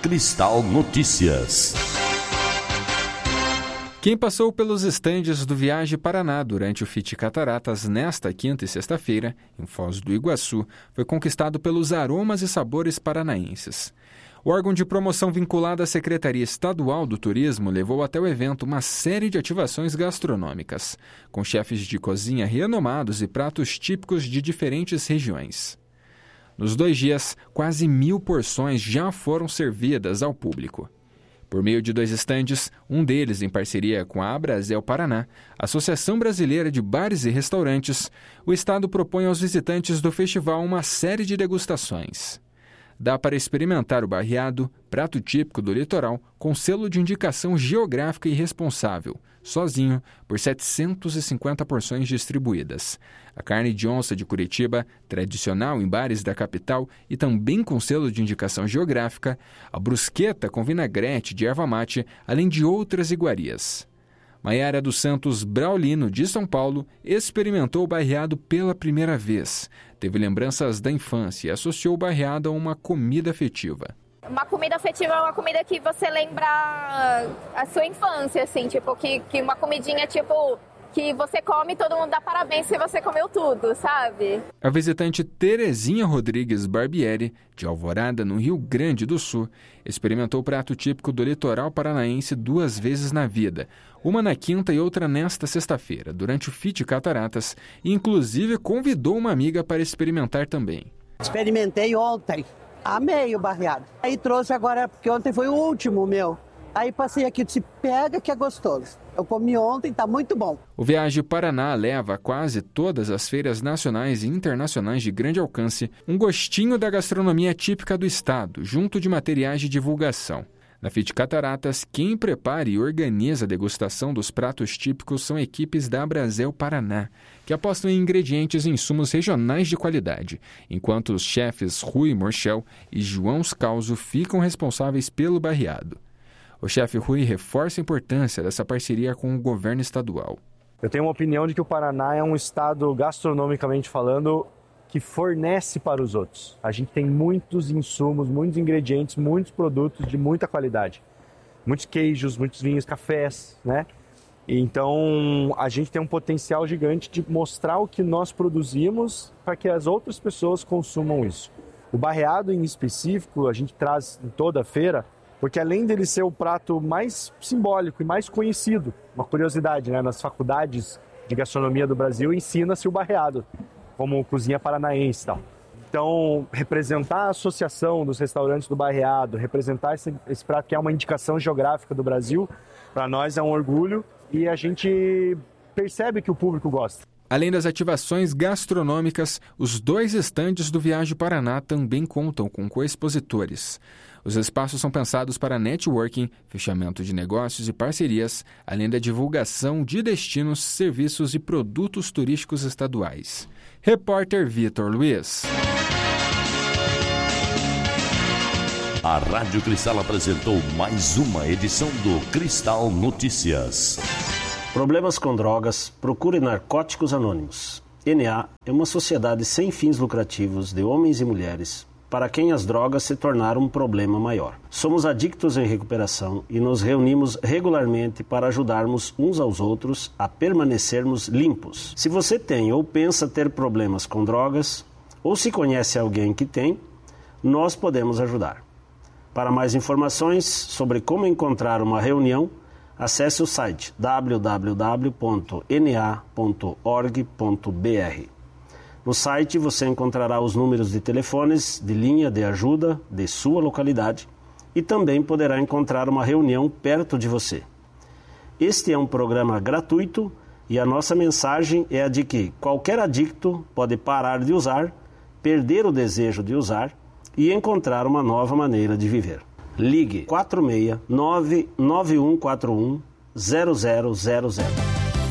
Cristal Notícias. Quem passou pelos estandes do Viaje Paraná durante o FIT Cataratas nesta quinta e sexta-feira, em Foz do Iguaçu, foi conquistado pelos aromas e sabores paranaenses. O órgão de promoção vinculado à Secretaria Estadual do Turismo levou até o evento uma série de ativações gastronômicas, com chefes de cozinha renomados e pratos típicos de diferentes regiões. Nos 2 dias, quase 1.000 porções já foram servidas ao público. Por meio de 2 estandes, um deles em parceria com a Abrazel Paraná, Associação Brasileira de Bares e Restaurantes, o Estado propõe aos visitantes do festival uma série de degustações. Dá para experimentar o barreado, prato típico do litoral, com selo de indicação geográfica e responsável, sozinho, por 750 porções distribuídas. A carne de onça de Curitiba, tradicional em bares da capital e também com selo de indicação geográfica, a brusqueta com vinagrete de erva mate, além de outras iguarias. Maiara dos Santos Braulino, de São Paulo, experimentou o barreado pela primeira vez. Teve lembranças da infância e associou o barreado a uma comida afetiva. Uma comida afetiva é uma comida que você lembra a sua infância, assim, tipo, que uma comidinha, tipo, que você come e todo mundo dá parabéns se você comeu tudo, sabe? A visitante Terezinha Rodrigues Barbieri, de Alvorada, no Rio Grande do Sul, experimentou o prato típico do litoral paranaense 2 vezes na vida, uma na quinta e outra nesta sexta-feira, durante o FIT Cataratas, e inclusive convidou uma amiga para experimentar também. Experimentei ontem, amei o barreado. Aí trouxe agora, porque ontem foi o último meu. Aí passei aqui e disse, pega que é gostoso. Eu comi ontem, está muito bom. O Viaje Paraná leva a quase todas as feiras nacionais e internacionais de grande alcance um gostinho da gastronomia típica do estado, junto de materiais de divulgação. Na FIT Cataratas, quem prepara e organiza a degustação dos pratos típicos são equipes da Abrazel Paraná, que apostam em ingredientes e insumos regionais de qualidade, enquanto os chefes Rui Morchel e João Scalzo ficam responsáveis pelo barreado. O chefe Rui reforça a importância dessa parceria com o governo estadual. Eu tenho uma opinião de que o Paraná é um estado, gastronomicamente falando, que fornece para os outros. A gente tem muitos insumos, muitos ingredientes, muitos produtos de muita qualidade. Muitos queijos, muitos vinhos, cafés, né? Então, a gente tem um potencial gigante de mostrar o que nós produzimos para que as outras pessoas consumam isso. O barreado, em específico, a gente traz em toda a feira, porque além dele ser o prato mais simbólico e mais conhecido, uma curiosidade, né? Nas faculdades de gastronomia do Brasil ensina-se o barreado, como cozinha paranaense e tal. Então, representar a associação dos restaurantes do barreado, representar esse prato que é uma indicação geográfica do Brasil, para nós é um orgulho e a gente percebe que o público gosta. Além das ativações gastronômicas, os 2 estandes do Viaje Paraná também contam com coexpositores. Os espaços são pensados para networking, fechamento de negócios e parcerias, além da divulgação de destinos, serviços e produtos turísticos estaduais. Repórter Vitor Luiz. A Rádio Cristal apresentou mais uma edição do Cristal Notícias. Problemas com drogas, procure Narcóticos Anônimos. NA é uma sociedade sem fins lucrativos de homens e mulheres para quem as drogas se tornaram um problema maior. Somos adictos em recuperação e nos reunimos regularmente para ajudarmos uns aos outros a permanecermos limpos. Se você tem ou pensa ter problemas com drogas, ou se conhece alguém que tem, nós podemos ajudar. Para mais informações sobre como encontrar uma reunião, acesse o site www.na.org.br. No site você encontrará os números de telefones de linha de ajuda de sua localidade e também poderá encontrar uma reunião perto de você. Este é um programa gratuito e a nossa mensagem é a de que qualquer adicto pode parar de usar, perder o desejo de usar e encontrar uma nova maneira de viver. Ligue 46 99141 0000.